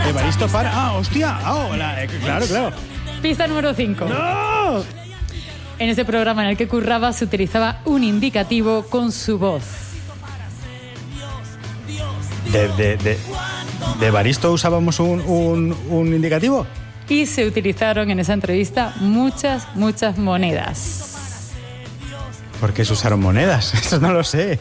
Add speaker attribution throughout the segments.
Speaker 1: Evaristo para... ¡Ah, hostia! Claro.
Speaker 2: Pista número 5.
Speaker 1: ¡No!
Speaker 2: En ese programa en el que curraba se utilizaba un indicativo con su voz.
Speaker 1: ¿De Evaristo usábamos un indicativo?
Speaker 2: Y se utilizaron en esa entrevista muchas monedas.
Speaker 1: ¿Por qué se usaron monedas? Eso no lo sé.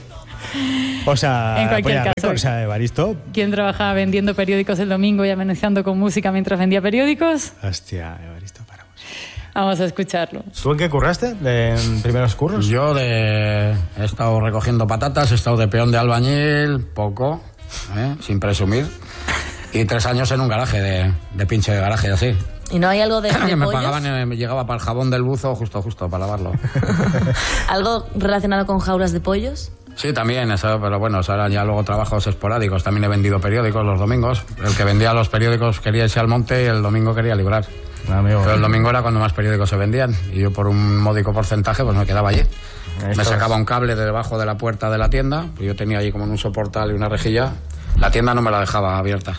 Speaker 1: O sea,
Speaker 2: en cualquier caso,
Speaker 1: o sea, Evaristo...
Speaker 2: ¿Quién trabajaba vendiendo periódicos el domingo y amenazando con música mientras vendía periódicos?
Speaker 1: Hostia, Evaristo para música.
Speaker 2: Vamos a escucharlo.
Speaker 3: ¿Tú en qué curraste? ¿En primeros curros?
Speaker 4: Yo he estado recogiendo patatas, he estado de peón de albañil, poco, sin presumir. Y 3 años en un garaje, de pinche de garaje, así.
Speaker 5: ¿Y no hay algo de
Speaker 4: que me
Speaker 5: pollos?
Speaker 4: pagaban, me llegaba para el jabón del buzo justo para lavarlo.
Speaker 5: ¿Algo relacionado con jaulas de pollos?
Speaker 4: Sí, también, eso, pero bueno, eso eran ya luego trabajos esporádicos. También he vendido periódicos los domingos. El que vendía los periódicos quería irse al monte y el domingo quería librar. Pero el domingo era cuando más periódicos se vendían. Y yo por un módico porcentaje pues me quedaba allí. Me sacaba un cable de debajo de la puerta de la tienda. Yo tenía allí como un soportal y una rejilla. La tienda no me la dejaba abierta.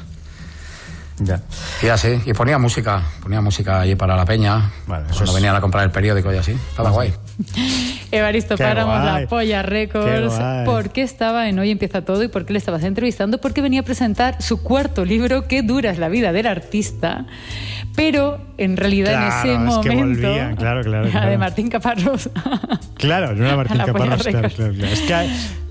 Speaker 1: Ya.
Speaker 4: Y así, y ponía música allí para la peña, vale, cuando venían a comprar el periódico y así, estaba guay.
Speaker 2: Evaristo Páramos, La Polla Records. ¿Por qué estaba en Hoy Empieza Todo y por qué le estabas entrevistando? Porque venía a presentar su cuarto libro, Qué dura es la vida del artista, pero en realidad en ese momento...
Speaker 1: Volvían, claro.
Speaker 2: De Martín Caparrós.
Speaker 1: Claro, no era Martín Caparrós, claro. Es que...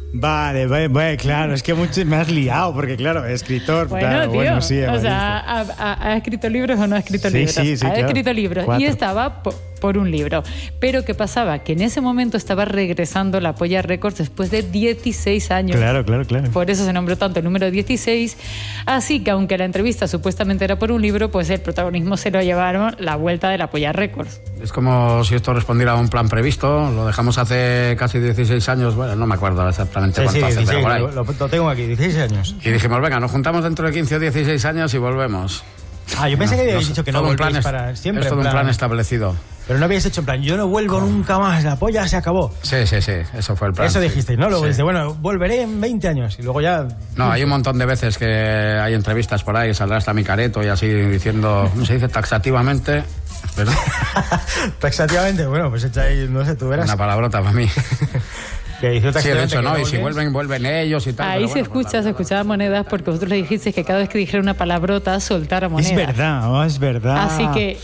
Speaker 1: Vale, claro, es que me has liado, porque claro, escritor,
Speaker 2: bueno,
Speaker 1: claro,
Speaker 2: tío,
Speaker 1: bueno, sí.
Speaker 2: O sea, ¿ha escrito libros o no ha escrito libros?
Speaker 1: Sí,
Speaker 2: ha escrito libros
Speaker 1: 4.
Speaker 2: Y estaba por un libro. Pero ¿qué pasaba? Que en ese momento estaba regresando La Polla Records después de 16 años.
Speaker 1: Claro.
Speaker 2: Por eso se nombró tanto el número 16. Así que aunque la entrevista supuestamente era por un libro, pues el protagonismo se lo llevaron la vuelta de La Polla Records.
Speaker 4: Es como si esto respondiera a un plan previsto. Lo dejamos hace casi 16 años. Bueno, no me acuerdo exactamente cuánto hace, pero por ahí.
Speaker 3: Lo tengo aquí, 16 años.
Speaker 4: Y dijimos, venga, nos juntamos dentro de 15 o 16 años y volvemos.
Speaker 3: Yo pensé que habíais dicho que no volvéis para siempre.
Speaker 4: Es todo un plan establecido.
Speaker 3: Pero no habíais hecho en plan, yo no vuelvo nunca más, La Polla se acabó.
Speaker 4: Sí, eso fue el plan.
Speaker 3: Eso dijisteis, ¿no? Luego dijiste, bueno, volveré en 20 años y luego ya...
Speaker 4: No, hay un montón de veces que hay entrevistas por ahí, saldrá hasta mi careto y así diciendo, ¿cómo se dice? Taxativamente. ¿Verdad?
Speaker 3: Taxativamente, bueno, pues echáis, no sé, tú verás.
Speaker 4: Una palabrota para mí.
Speaker 3: Sí, de hecho,
Speaker 4: no, y si vuelven ellos y tal.
Speaker 2: Ahí se escuchaba monedas porque vosotros le dijisteis que cada vez que dijera una palabrota soltara monedas.
Speaker 1: Es verdad.
Speaker 2: Así que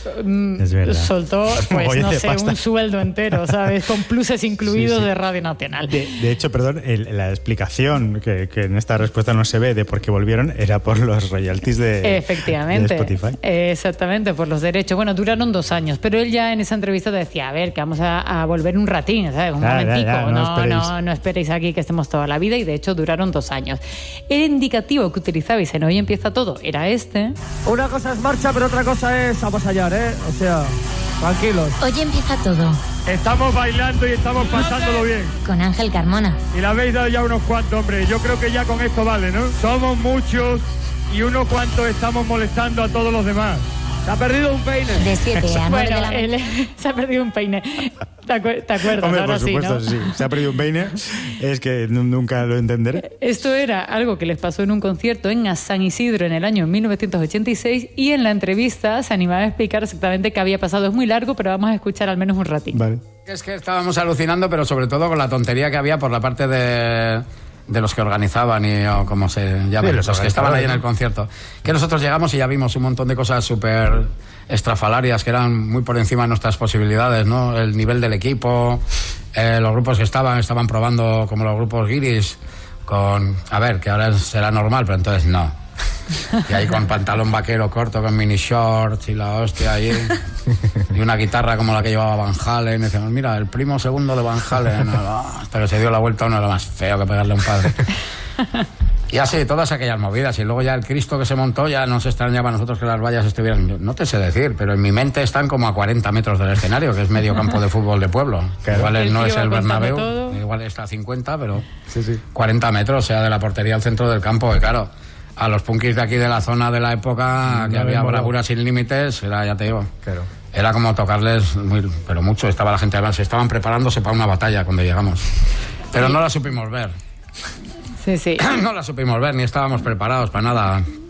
Speaker 2: soltó, pues no sé, un sueldo entero, ¿sabes? Con pluses incluidos de Radio Nacional.
Speaker 1: De hecho, perdón, la explicación que en esta respuesta no se ve de por qué volvieron era por los royalties de Spotify.
Speaker 2: Exactamente, por los derechos. Bueno, duraron 2 años, pero él ya en esa entrevista decía, a ver, que vamos a volver un ratín, ¿sabes? Un momentico, no esperéis aquí que estemos toda la vida, y de hecho duraron 2 años. El indicativo que utilizabais en Hoy Empieza Todo era este.
Speaker 6: Una cosa es marcha, pero otra cosa es avasallar, O sea, tranquilos.
Speaker 7: Hoy Empieza Todo.
Speaker 6: Estamos bailando y estamos pasándolo bien.
Speaker 7: Con Ángel Carmona.
Speaker 6: Y le habéis dado ya unos cuantos, hombre. Yo creo que ya con esto vale, ¿no? Somos muchos y unos cuantos estamos molestando a todos los demás. Se ha perdido un peine.
Speaker 7: De 7 a 9 de la
Speaker 2: mañana. Se ha perdido un peine. ¿Te acuerdas?
Speaker 1: Hombre,
Speaker 2: ahora
Speaker 1: por supuesto,
Speaker 2: sí, ¿no?
Speaker 1: sí. Se ha perdido un peine. Es que nunca lo entenderé.
Speaker 2: Esto era algo que les pasó en un concierto en San Isidro en el año 1986, y en la entrevista se animaba a explicar exactamente qué había pasado. Es muy largo, pero vamos a escuchar al menos un ratito.
Speaker 1: Vale.
Speaker 4: Es que estábamos alucinando, pero sobre todo con la tontería que había por la parte de los que organizaban o como se llama, los que estaban ahí en el concierto. Que nosotros llegamos y ya vimos un montón de cosas súper estrafalarias que eran muy por encima de nuestras posibilidades, ¿no? El nivel del equipo, los grupos que estaban probando, como los grupos guiris, a ver, que ahora será normal, pero entonces no. Y ahí con pantalón vaquero corto, con mini shorts y la hostia ahí. Y una guitarra como la que llevaba Van Halen. Y decíamos, mira, el primo segundo de Van Halen. Hasta que se dio la vuelta, uno era más feo que pegarle a un padre. Y así, todas aquellas movidas. Y luego ya el Cristo que se montó, ya nos extrañaba a nosotros que las vallas estuvieran... No te sé decir, pero en mi mente están como a 40 metros del escenario, que es medio campo de fútbol de pueblo.
Speaker 1: Claro.
Speaker 4: Igual no es el Bernabéu, igual está a 50, pero
Speaker 1: sí.
Speaker 4: 40 metros, o sea, de la portería al centro del campo, que claro... A los punkis de aquí de la zona de la época, que había bravura sin límites, era, ya te digo,
Speaker 1: claro.
Speaker 4: Era como tocarles pero mucho. Estaba la gente, además, estaban preparándose para una batalla cuando llegamos. Pero no la supimos ver.
Speaker 2: Sí.
Speaker 4: No la supimos ver, ni estábamos preparados para nada.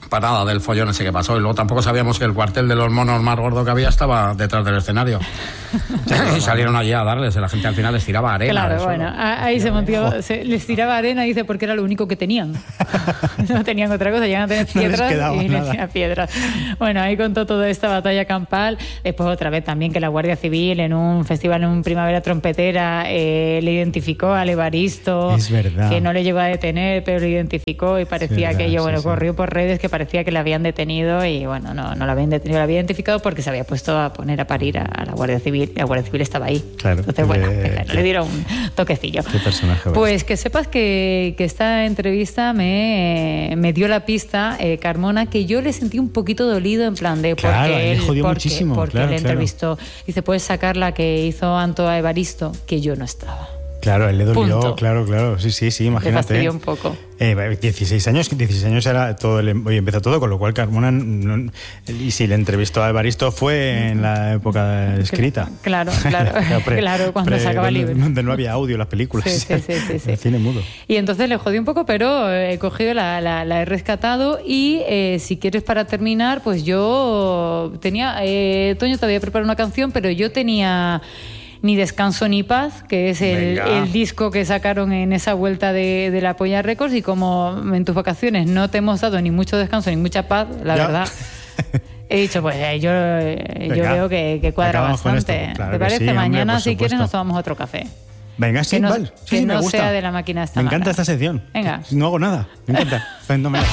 Speaker 4: para nada del follón ese que pasó. Y luego tampoco sabíamos que el cuartel de los monos más gordo que había estaba detrás del escenario. Y salieron allí a darles. La gente al final les tiraba arena.
Speaker 2: Claro, bueno, ahí se montó, les tiraba arena, dice, porque era lo único que tenían. No tenían otra cosa, llegan a tener piedras y les tiraban piedras. Bueno, ahí contó toda esta batalla campal. Después otra vez también que la Guardia Civil en un festival, en un Primavera Trompetera, le identificó al Evaristo.
Speaker 1: Es verdad.
Speaker 2: Que no le llegó a detener, pero lo identificó y parecía que ello, bueno, corrió por redes que parecía que le habían detenido y bueno, no lo habían detenido, lo había identificado porque se había puesto a poner a parir a la Guardia Civil y la Guardia Civil estaba ahí.
Speaker 1: Claro.
Speaker 2: Entonces, bueno, le dieron un toquecillo.
Speaker 1: Qué personaje.
Speaker 2: Pues que sepas que esta entrevista me dio la pista, Carmona, que yo le sentí un poquito dolido en plan de
Speaker 1: porque él jodió muchísimo,
Speaker 2: porque le entrevistó. Dice, puedes sacar la que hizo Anto a Evaristo, que yo no estaba.
Speaker 1: Claro, él le dolió,
Speaker 2: Punto.
Speaker 1: claro. Sí, imagínate.
Speaker 2: Le fastidió un poco.
Speaker 1: 16 años era todo, hoy empezó todo, con lo cual Carmona, y si le entrevistó a Evaristo fue en la época escrita.
Speaker 2: Claro, cuando sacaba el libro.
Speaker 1: Donde no había audio las películas.
Speaker 2: Sí.
Speaker 1: El cine mudo.
Speaker 2: Y entonces le jodí un poco, pero he cogido, la he rescatado y si quieres para terminar, pues yo tenía, Toño te había preparado una canción, pero yo tenía Ni Descanso ni Paz, que es el disco que sacaron en esa vuelta de la Polla Records, y como en tus vacaciones no te hemos dado ni mucho descanso ni mucha paz, la verdad, he dicho, pues yo veo que cuadra bastante. Claro, ¿te parece? Sí, mañana, hombre, si quieres, nos tomamos otro café.
Speaker 1: Venga, sí, vale.
Speaker 2: Que
Speaker 1: me gusta.
Speaker 2: Sea de la máquina esta.
Speaker 1: Me encanta esta sección.
Speaker 2: Venga.
Speaker 1: No hago nada. Me encanta. Fenomenal.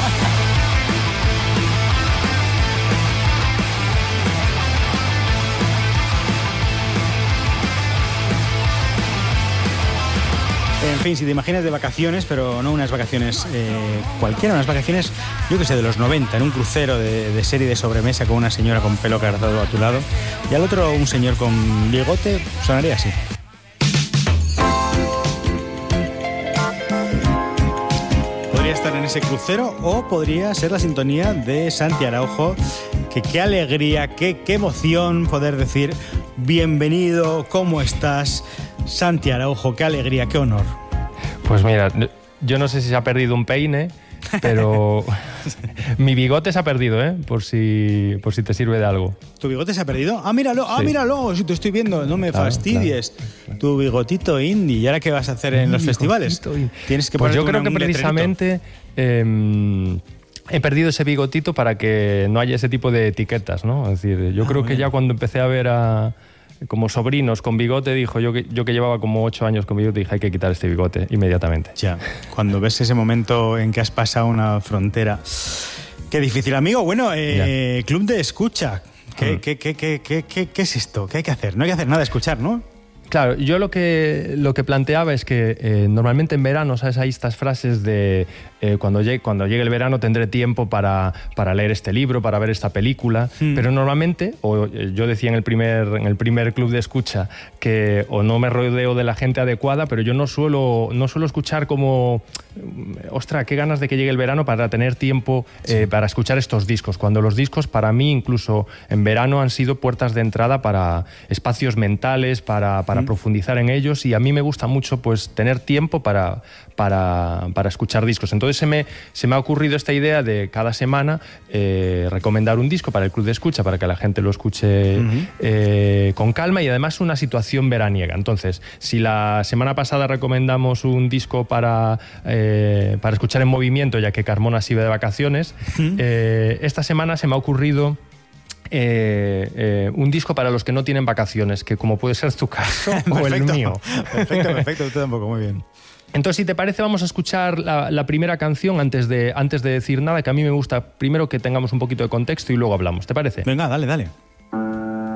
Speaker 1: En fin, si te imaginas de vacaciones, pero no unas vacaciones cualquiera, unas vacaciones, yo que sé, de los 90, en un crucero de serie de sobremesa con una señora con pelo cardado a tu lado y al otro un señor con bigote, sonaría así. Podría estar en ese crucero o podría ser la sintonía de Santi Araujo, que qué alegría, qué emoción poder decir bienvenido, ¿cómo estás? Santi Araujo, qué alegría, qué honor.
Speaker 8: Pues mira, yo no sé si se ha perdido un peine, pero mi bigote se ha perdido, por si te sirve de algo.
Speaker 1: ¿Tu bigote se ha perdido? Míralo, sí. Míralo, si te estoy viendo, no me fastidies. Claro. Tu bigotito indie. ¿Y ahora qué vas a hacer en los festivales? Tienes que
Speaker 8: pues yo creo que precisamente he perdido ese bigotito para que no haya ese tipo de etiquetas, ¿no? Es decir, yo creo que ya cuando empecé a ver como sobrinos con bigote, dijo yo que llevaba como 8 años con bigote, dije hay que quitar este bigote inmediatamente. Ya, cuando ves ese momento en que has pasado una frontera. Qué difícil, amigo. Bueno, Club de Escucha. ¿Qué es esto? ¿Qué hay que hacer? No hay que hacer nada, escuchar, ¿no? Claro, yo lo que planteaba es que normalmente en verano, ¿sabes? Hay estas frases de cuando llegue el verano tendré tiempo para leer este libro, para ver esta película, pero normalmente, o yo decía en el primer club de escucha, que o no me rodeo de la gente adecuada, pero yo no suelo escuchar como, ostras, qué ganas de que llegue el verano para tener tiempo para escuchar estos discos, cuando los discos para mí incluso en verano han sido puertas de entrada para espacios mentales, para profundizar en ellos, y a mí me gusta mucho pues tener tiempo para escuchar discos. Entonces se me ha ocurrido esta idea de cada semana recomendar un disco para el club de escucha, para que la gente lo escuche con calma, y además una situación veraniega. Entonces, si la semana pasada recomendamos un disco para escuchar en movimiento, ya que Carmona se iba de vacaciones, esta semana se me ha ocurrido un disco para los que no tienen vacaciones, que como puede ser tu caso o el mío. Perfecto, tú tampoco, muy bien. Entonces, si te parece, vamos a escuchar la primera canción antes de decir nada, que a mí me gusta primero que tengamos un poquito de contexto y luego hablamos. ¿Te parece? Venga, dale.